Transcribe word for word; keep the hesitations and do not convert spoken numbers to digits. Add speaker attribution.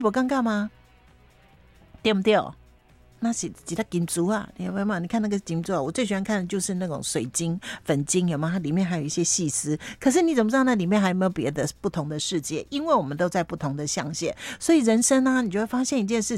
Speaker 1: 不尴尬吗？对不对？那是几粒金珠啊，你有没有？你看那个金珠啊，我最喜欢看的就是那种水晶、粉晶，有没有？它里面还有一些细丝。可是你怎么知道那里面还有没有别的不同的世界？因为我们都在不同的象限，所以人生啊，你就会发现一件事